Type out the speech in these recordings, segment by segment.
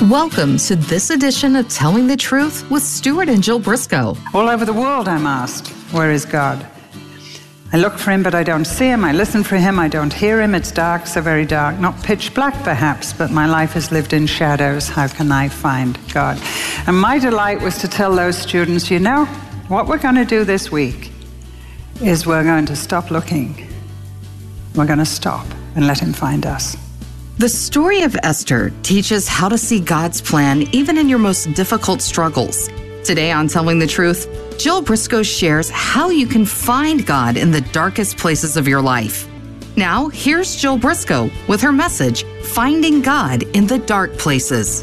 Welcome to this edition of Telling the Truth with Stuart and Jill Briscoe. All over the world I'm asked, where is God? I look for him, but I don't see him. I listen for him, I don't hear him. It's dark, so very dark. Not pitch black, perhaps, but my life is lived in shadows. How can I find God? And my delight was to tell those students, you know, what we're going to do this week is we're going to stop looking. We're going to stop and let him find us. The story of Esther teaches how to see God's plan even in your most difficult struggles. Today on Telling the Truth, Jill Briscoe shares how you can find God in the darkest places of your life. Now, here's Jill Briscoe with her message, Finding God in the Dark Places.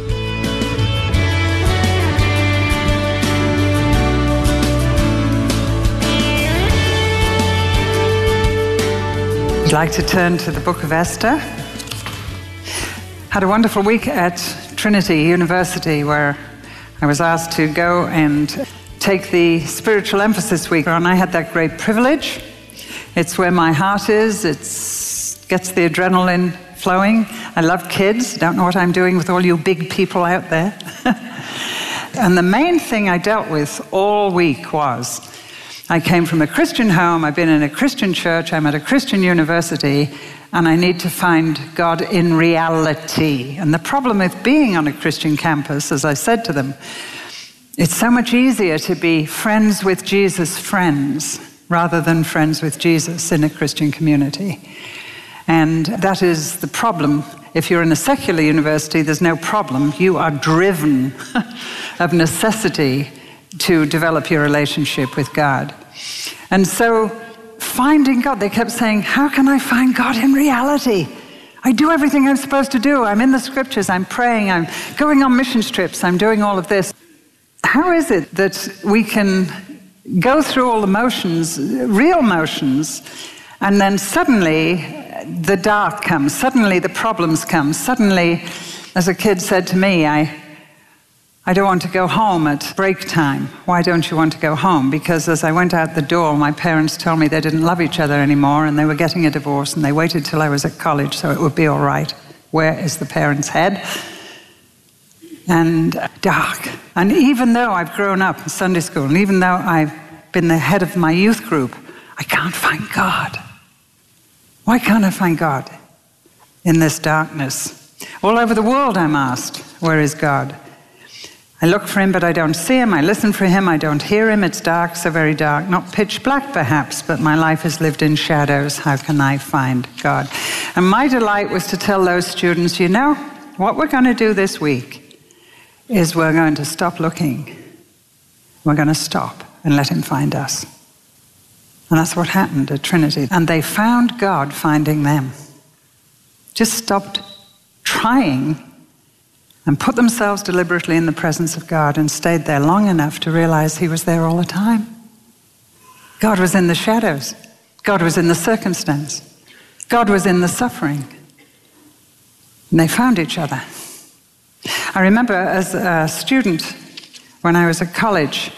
I'd like to turn to the book of Esther. Had a wonderful week at Trinity University where I was asked to go and take the spiritual emphasis week, and I had that great privilege. It's where my heart is. It gets the adrenaline flowing. I love kids. Don't know what I'm doing with all you big people out there. And the main thing I dealt with all week was, I came from a Christian home, I've been in a Christian church, I'm at a Christian university, and I need to find God in reality. And the problem with being on a Christian campus, as I said to them, it's so much easier to be friends with Jesus' friends rather than friends with Jesus in a Christian community. And that is the problem. If you're in a secular university, there's no problem. You are driven of necessity to develop your relationship with God. And so finding God, they kept saying, how can I find God in reality? I do everything I'm supposed to do. I'm in the scriptures, I'm praying, I'm going on missions trips, I'm doing all of this. How is it that we can go through all the motions, real motions, and then suddenly the dark comes, suddenly the problems come, suddenly, as a kid said to me, I don't want to go home at break time. Why don't you want to go home? Because as I went out the door, my parents told me they didn't love each other anymore and they were getting a divorce, and they waited till I was at college so it would be all right. Where is the parents' head? And dark. And even though I've grown up in Sunday school, and even though I've been the head of my youth group, I can't find God. Why can't I find God in this darkness? All over the world I'm asked, where is God? I look for him, but I don't see him. I listen for him, I don't hear him. It's dark, so very dark. Not pitch black, perhaps, but my life is lived in shadows. How can I find God? And my delight was to tell those students, you know, what we're going to do this week is we're going to stop looking. We're going to stop and let him find us. And that's what happened at Trinity. And they found God finding them. Just stopped trying and put themselves deliberately in the presence of God and stayed there long enough to realize he was there all the time. God was in the shadows. God was in the circumstance. God was in the suffering. And they found each other. I remember as a student, when I was at college,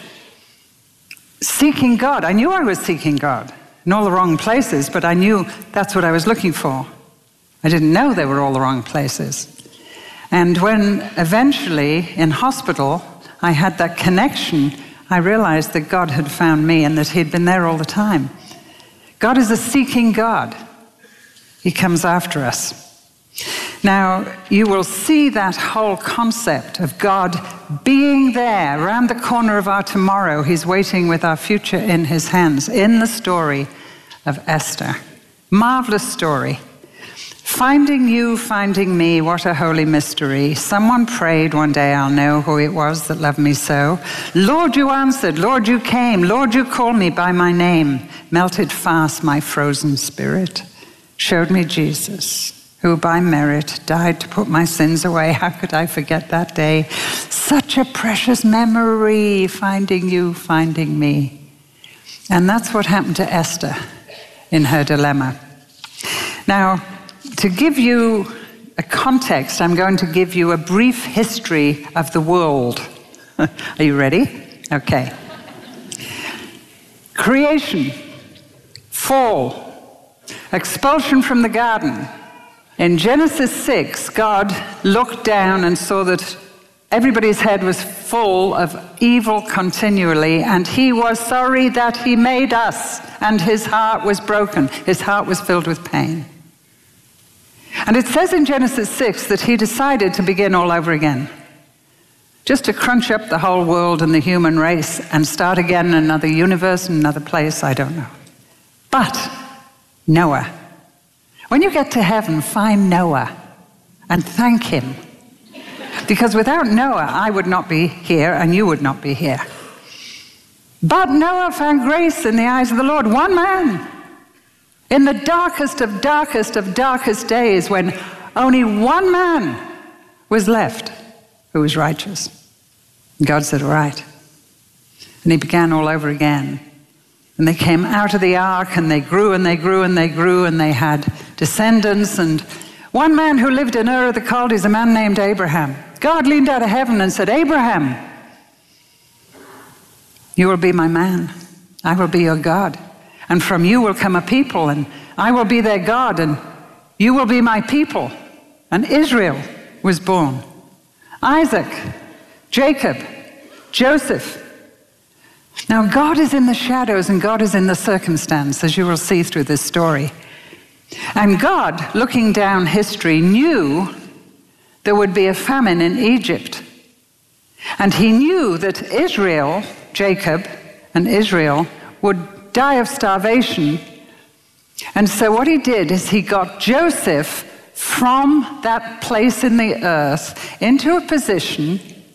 seeking God. I knew I was seeking God in all the wrong places, but I knew that's what I was looking for. I didn't know they were all the wrong places. And when eventually in hospital I had that connection, I realized that God had found me and that he'd been there all the time. God is a seeking God. He comes after us. Now, you will see that whole concept of God being there around the corner of our tomorrow. He's waiting with our future in his hands in the story of Esther. Marvelous story. Finding you, finding me, what a holy mystery. Someone prayed one day, I'll know who it was that loved me so. Lord, you answered. Lord, you came. Lord, you called me by my name. Melted fast my frozen spirit. Showed me Jesus, who by merit died to put my sins away. How could I forget that day? Such a precious memory, finding you, finding me. And that's what happened to Esther in her dilemma. Now, to give you a context, I'm going to give you a brief history of the world. Are you ready? Okay. Creation, fall, expulsion from the garden, In Genesis 6, God looked down and saw that everybody's head was full of evil continually, and he was sorry that he made us, and his heart was broken. His heart was filled with pain. And it says in Genesis 6 that he decided to begin all over again, just to crunch up the whole world and the human race and start again in another universe, another place, I don't know. But Noah, when you get to heaven, find Noah and thank him. Because without Noah, I would not be here and you would not be here. But Noah found grace in the eyes of the Lord. One man, in the darkest of darkest days, when only one man was left who was righteous. And God said, all right. And he began all over again. And they came out of the ark, and they grew and they grew and they grew, and they had descendants. And one man who lived in Ur of the Chaldees, a man named Abraham, God leaned out of heaven and said, Abraham, you will be my man. I will be your God. And from you will come a people, and I will be their God, and you will be my people. And Israel was born. Isaac, Jacob, Joseph. Now God is in the shadows and God is in the circumstance, as you will see through this story. And God, looking down history, knew there would be a famine in Egypt. And he knew that Israel, Jacob and Israel, would die of starvation. And so what he did is he got Joseph from that place in the earth into a position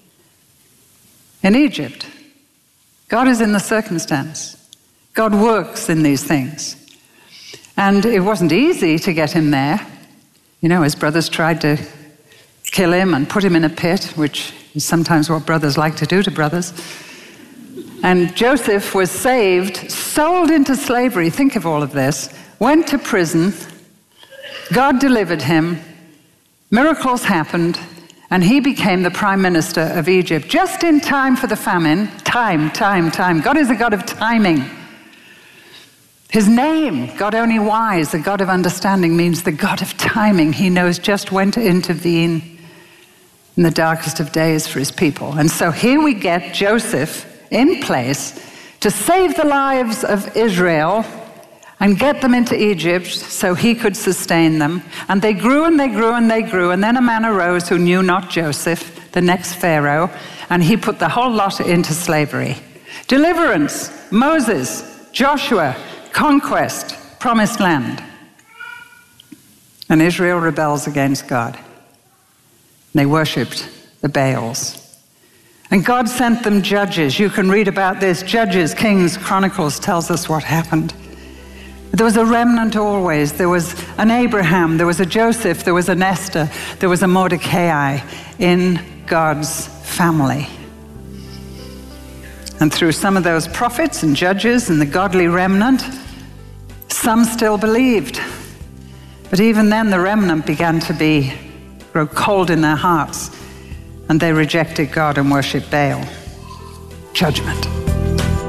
in Egypt. God is in the circumstance. God works in these things. And it wasn't easy to get him there. You know, his brothers tried to kill him and put him in a pit, which is sometimes what brothers like to do to brothers. And Joseph was saved, sold into slavery. Think of all of this. Went to prison. God delivered him. Miracles happened. And he became the prime minister of Egypt, just in time for the famine. Time. God is a God of timing. His name, God only wise, the God of understanding, means the God of timing. He knows just when to intervene in the darkest of days for his people. And so here we get Joseph in place to save the lives of Israel and get them into Egypt so he could sustain them. And they grew and they grew and they grew. And then a man arose who knew not Joseph, the next Pharaoh, and he put the whole lot into slavery. Deliverance, Moses, Joshua, conquest, promised land. And Israel rebels against God. They worshipped the Baals. And God sent them judges. You can read about this. Judges, Kings, Chronicles tells us what happened. There was a remnant always. There was an Abraham, there was a Joseph, there was an Esther, there was a Mordecai in God's family. And through some of those prophets and judges and the godly remnant, some still believed. But even then the remnant began to grow cold in their hearts, and they rejected God and worshipped Baal. Judgment.